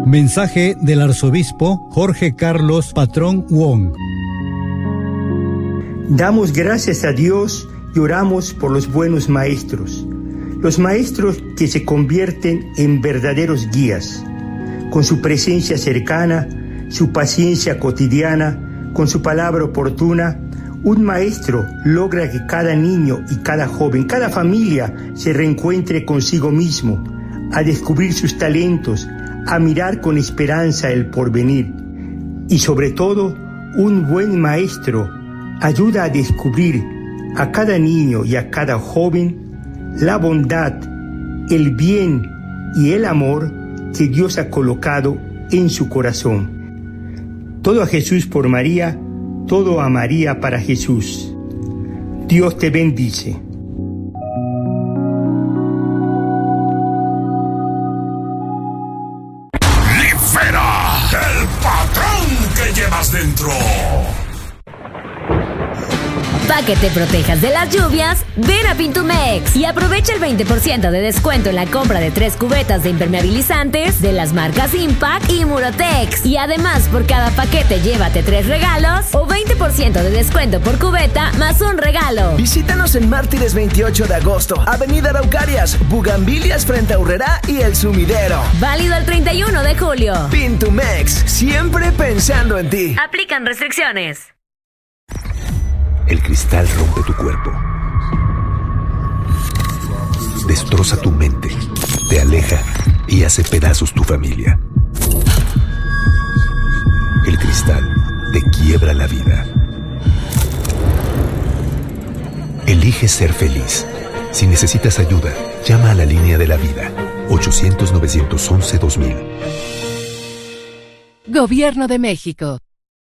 Mensaje del arzobispo Jorge Carlos Patrón Wong. Damos gracias a Dios y oramos por los buenos maestros, los maestros que se convierten en verdaderos guías, con su presencia cercana, su paciencia cotidiana, con su palabra oportuna. Un maestro logra que cada niño y cada joven, cada familia se reencuentre consigo mismo, a descubrir sus talentos, a mirar con esperanza el porvenir. Y sobre todo, un buen maestro ayuda a descubrir a cada niño y a cada joven la bondad, el bien y el amor que Dios ha colocado en su corazón. Todo a Jesús por María, todo a María para Jesús. Dios te bendice. ¡Libera el patrón que llevas dentro! Para que te protejas de las lluvias, ven a Pintumex y aprovecha el 20% de descuento en la compra de 3 cubetas de impermeabilizantes de las marcas Impact y Murotex. Y además, por cada paquete llévate 3 regalos o 20% de descuento por cubeta más un regalo. Visítanos en Mártires 28 de agosto, Avenida Araucarias, Bugambilias frente a Urrera y El Sumidero. Válido el 31 de julio. Pintumex, siempre pensando en ti. Aplican restricciones. El cristal rompe tu cuerpo, destroza tu mente, te aleja y hace pedazos tu familia. El cristal te quiebra la vida. Elige ser feliz. Si necesitas ayuda, llama a la línea de la vida, 800-911-2000. Gobierno de México.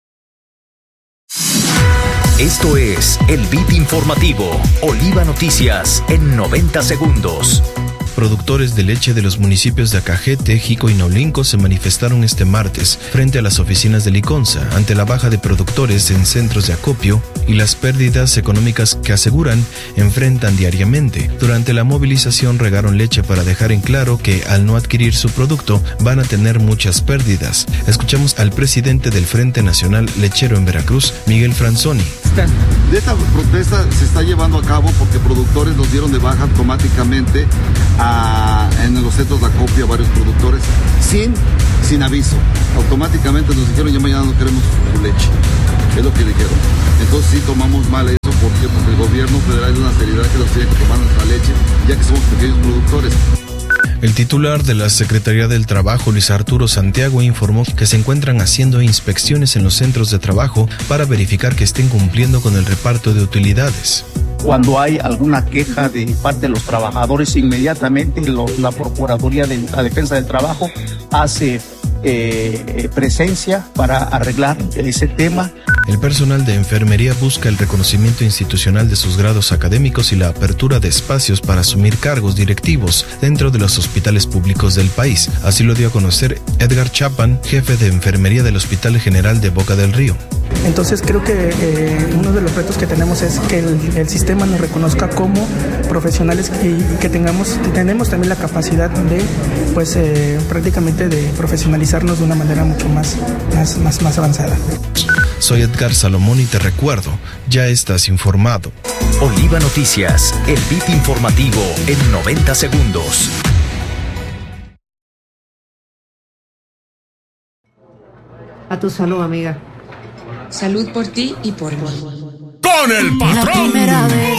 Esto es el Beat Informativo, Oliva Noticias, en 90 segundos. Productores de leche de los municipios de Acajete, Jico y Naulinco se manifestaron este martes frente a las oficinas de Liconza ante la baja de productores en centros de acopio y las pérdidas económicas que aseguran enfrentan diariamente. Durante la movilización regaron leche para dejar en claro que al no adquirir su producto van a tener muchas pérdidas. Escuchamos al presidente del Frente Nacional Lechero en Veracruz, Miguel Franzoni. De esta protesta se está llevando a cabo porque productores los dieron de baja automáticamente en los centros de acopio a varios productores sin aviso. Automáticamente nos dijeron ya mañana no queremos su leche. Es lo que dijeron. Entonces sí tomamos mal eso. ¿Por qué? Porque el gobierno federal es una seriedad que nos tiene que tomar nuestra leche, ya que somos pequeños productores. El titular de la Secretaría del Trabajo, Luis Arturo Santiago, informó que se encuentran haciendo inspecciones en los centros de trabajo para verificar que estén cumpliendo con el reparto de utilidades. Cuando hay alguna queja de parte de los trabajadores, inmediatamente la Procuraduría de la Defensa del Trabajo hace presencia para arreglar ese tema. El personal de enfermería busca el reconocimiento institucional de sus grados académicos y la apertura de espacios para asumir cargos directivos dentro de los hospitales públicos del país. Así lo dio a conocer Edgar Chapan, jefe de enfermería del Hospital General de Boca del Río. Entonces creo que uno de los retos que tenemos es que el sistema nos reconozca como profesionales y que tenemos también la capacidad de prácticamente de profesionalizarnos de una manera mucho más avanzada. Soy Edgar Salomón y te recuerdo, ya estás informado. Oliva Noticias, el beat informativo en 90 segundos. A tu salud, amiga. Salud por ti y por mí. ¡Con el patrón!